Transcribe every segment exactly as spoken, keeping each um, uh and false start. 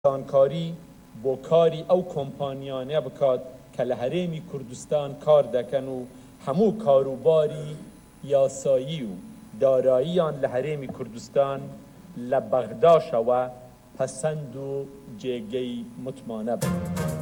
کاری بۆ کاری ئەو کۆمپانیانە بکات کە لە هەرێمی کوردستان کار دەکەن و هەموو کاروباری یاسایی و داراییان لە هەرێمی کوردستان لە بەغداشەوە پەسەند و جێگەی متمانە بن.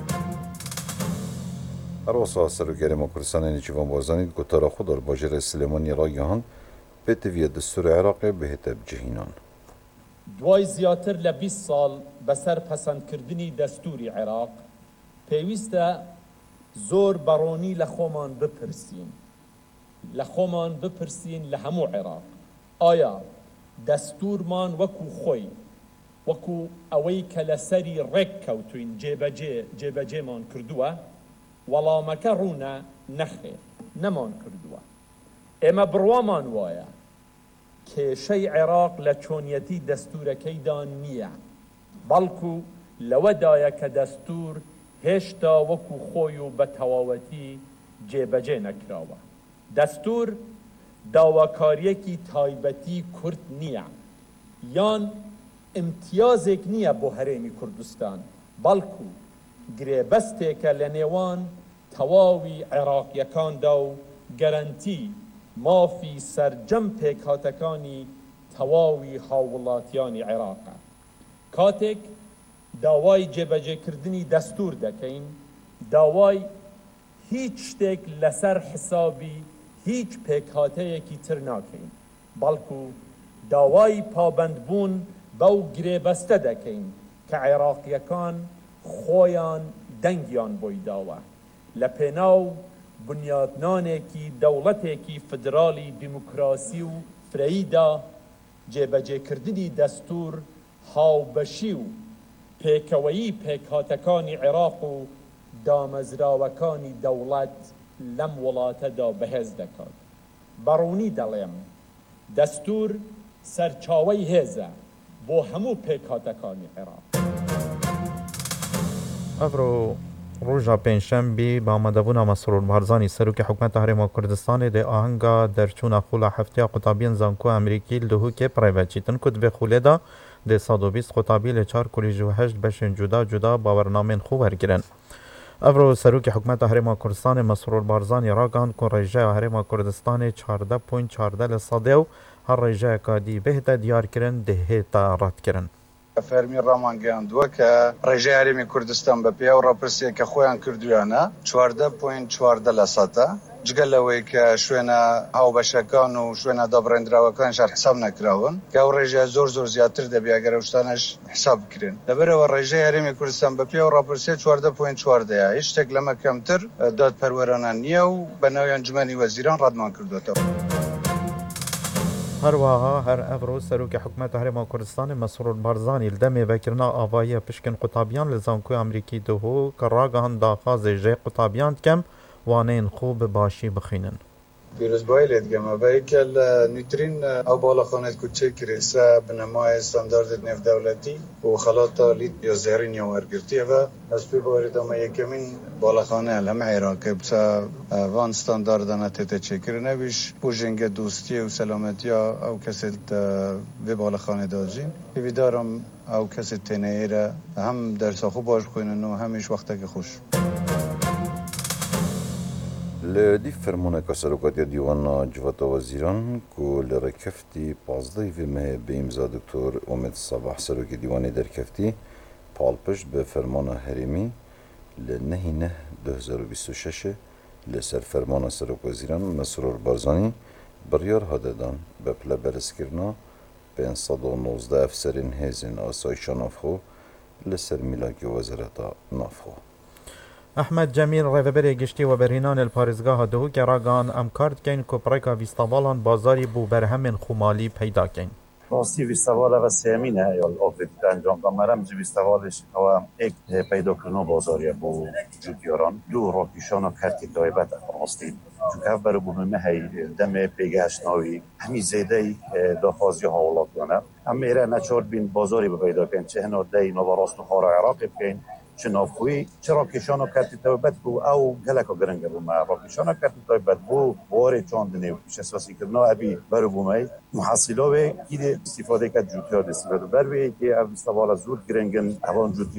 هەروەسا سەرۆکیاری کوردستانی نێچیڤان بازانî گوتara xwe bajêrê Silêmaniyê ragihand pêtiviya destûra Iraqê bihête bicihînan. دوای زیاتر لە بیست ساڵ بەسەر پەسەندکردنی دەستوری عێراق پێویستە زۆر بەڕۆنی لە خۆمان بپرسین لە خۆمان بپرسین لە هەموو عێراق ئایا دەستورمان وەکو خۆی وەکو ئەوەی کە لەسەری ڕێک کەوتوین جێبەجێ جێبەجێمان کردووە؟ وەڵامەکە ڕوونە نەخێر نەمان کردووە. ئێمە بڕوامان وایە کێشەی عێراق لە چۆنیەتی دەستورەکەیدا نییە، بەڵکو لەوەدایە کە دەستور هێشتا وەکو خۆی و بە تەواوەتی جێبەجێ نەکراوە. دەستور داواکاریەکی تایبەتی کورد نییە یان ئیمتیازێک نییە بۆ هەرێمی کوردستان، بەڵکو گرێبەستێکە لە نێوان تەواوی عێراقیەکاندا و گەرانتی مافی سەرجەم پێکهاتەکانی تەواوی هاوڵاتیانی عێراقە. کاتێک داوای جێبەجێکردنی دەستور دەکەین، داوای هیچ شتێک لەسەر حسابی هیچ پێکهاتەیەکی تر ناکەین، بەڵکو داوای پابەندبوون بەو گرێبەستە دەکەین کە عێراقیەکان خۆیان دەنگیان بۆی داوە لە پێناو بنیادنانێکی دەوڵەتێکی فدرالی دیموکراسی و فرەییدا. جێبەجێکردنی دەستور هاوبەشی و پێکەوەیی پێکهاتەکانی عێراق و دامەزراوەکانی دەوڵەت لەم وڵاتەدا بەهێز دەکات. بەڕوونی دەڵێم دەستور سەرچاوەی هێزە بۆ هەموو پێکهاتەکانی عێراق. ئەڤڕۆ ڕۆژا پێنجشەمبی بە ئامادەبوونا مەسرور بارزانی سەرۆکی حکوومەتە هەرێما کوردستانی دێ ئاهەنگا دەرچوونە خوڵە هەفتەیە قوتابیان زانکۆ ئەمریکی لدهوکێ پڕێڤەچیتن کود بێ خولێدا دێ سەد و بیست قوتابی لە چار کۆلیژ و هەشت بەشێن جودا جودا باوەرنامێن خۆ وەرگرن. ئەڤڕۆ سەرۆکی حکوومەتە هەرێما کوردستانی مەسرور بارزانی ڕاگەاند کۆ ڕێژەیە هەرێما کوردستانی چاردە پۆینت چاردە لە سەدێ و هەر ڕێژەیەکە دی بهێتە دیارکردن دەهێتە ڕەتکردن. فەرمی ڕامان گەیاندووە کە ڕێژەی هەرێمی کوردستان بە پێی ئەو ڕاپرسیە کە خۆیان کردویانە چواردە پۆینت چواردە لە سەدە جگەل لەوەی کە شوێنە هاوبەشەکان و شوێنە دابڕێنراوەکان شار حساب نەکراون کە ئەو ڕێژەیە زۆر زۆر زیاتر دەبێ ئەگەر ئەو شتانەش حساب بکرێن. لەبەرەوە ڕێژەی هەرێمی کوردستان بە پێی ئەو ڕاپرسیە چواردە پۆینت چواردەیە، هیچ شتێک لەمە کەمتر دادپەروەرانە نییە و بە ناوی ئەنجومەنی وەزیران ڕادمان کردوێتەوە. هەروەها هەر ئەڤڕۆ سەرۆکی حکوومەتە هەرێما کوردستانی مەسرور بارزانی لدەمێ بەکردنا ئاڤاییە پشکن قوتابیان لە زانکۆی ئەمریکی دهۆ کە ڕاگەاند داخوازێ ژێ قوتابیان کەم وانەیەن خۆ بە باشی بخینن. پیرۆزبایی لێدگەمە بەیکە لە نووترین ئەو باڵەخانەت کوچەی کرێسە بنەمای ستانداردت نێودەوڵەتی و خەڵاتە لیت یۆزێڕینیە وەرگرتیەوە ئەس پێ بەوەریدەمە یەکەمین باڵەخانەیە لەمە عێراقێ بچە وان ستانداردانە تێتە چێکردنەویش بۆ ژێنگە دوستیە و سەلامەتیە ئەو کەسێت vê باڵەخانەدا ژین. هیویدارم ئەو کەسێت تێنەیەرە هەم دەرسە خۆ باش بخوێنن و هەمیش وەختێکی خۆش. Li dîv fermaneka Serokatiya Dîwana Civata Wezîran ku li Rêkeftî pazdehê vê mehê bi îmza Doktor Omed Sabah Serokê Dîwanê derkeftî palpişt bi fermana herêmî li nehî neh du hezar û bîst û şeşê li ser fermana Serokwezîran Mesrûr Barzanî biryar hate dan bi pileberezkirina pênc sed û nozdeh efserên hêzên asayişa navxwe li ser mîlakê Wezareta Navxwe. ئەحمەد جەمیل ڕێڤەبەرێ گشتی و بەرهێنانê li parêzgeha Duhokê ragihan em kar dikein ku pirêka vîstavalan bazarî bû berhemên xûmalî peyda kein. Rastî vîstevala ve sêmîn e avêdî encam da merem ji vîstevalê ew êk peydakirina bazariya bo cûdyaran du rakîşana kertî taybet e rastî çünkü ev beribûne nehey demê pêgeheştnawî hemî zêdeyî daxwaziya hawlatiyan e. Em êre neçar bîn bazarî bi peyda kein çi hina deyî nava rast û xara Iraqê bikein چه نافخوی چرا کشانو کرتی تایبت بو او گلکو گرنگ بو ما را کشانو کرتی تایبت بو واره چاندنه پیش اساسی کرنا ابی برو بو مای محصلاوی که استفاده کرد جوتیار استفاده بروی که او استفاده زود گرنگن اوان جوتیار